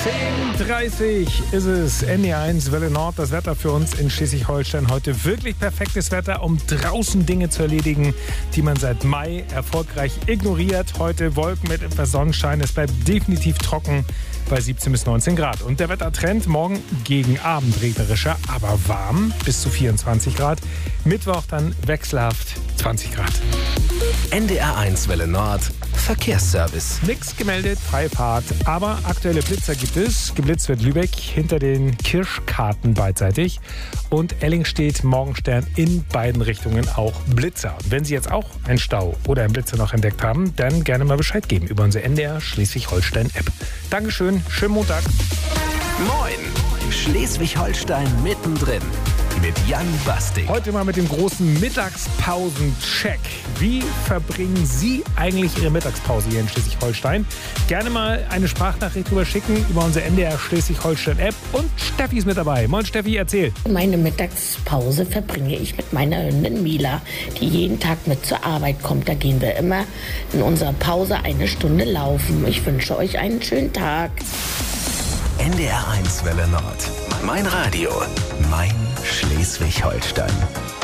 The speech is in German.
10:30 ist es, NDR1 Welle Nord. Das Wetter für uns in Schleswig-Holstein heute wirklich perfektes Wetter, um draußen Dinge zu erledigen, die man seit Mai erfolgreich ignoriert. Heute Wolken mit etwas Sonnenschein. Es bleibt definitiv trocken bei 17 bis 19 Grad. Und der Wettertrend morgen gegen Abend regnerischer, aber warm bis zu 24 Grad. Mittwoch dann wechselhaft 20 Grad. NDR1 Welle Nord Verkehrsservice. Nix gemeldet, freie Fahrt, aber aktuelle Blitzer gibt es. Geblitzt wird Lübeck hinter den Kirschkarten beidseitig. Und Ellingstedt, Morgenstern in beiden Richtungen auch Blitzer. Und wenn Sie jetzt auch einen Stau oder einen Blitzer noch entdeckt haben, dann gerne mal Bescheid geben über unsere NDR Schleswig-Holstein-App. Dankeschön, schönen Montag. Moin, Schleswig-Holstein mittendrin. Mit Jan Bastik. Heute mal mit dem großen Mittagspausen-Check. Wie verbringen Sie eigentlich Ihre Mittagspause hier in Schleswig-Holstein? Gerne mal eine Sprachnachricht drüber schicken über unsere NDR Schleswig-Holstein-App. Und Steffi ist mit dabei. Moin Steffi, erzähl. Meine Mittagspause verbringe ich mit meiner Hündin Mila, die jeden Tag mit zur Arbeit kommt. Da gehen wir immer in unserer Pause eine Stunde laufen. Ich wünsche euch einen schönen Tag. NDR1 Welle Nord. Mein Radio. Mein Schleswig-Holstein.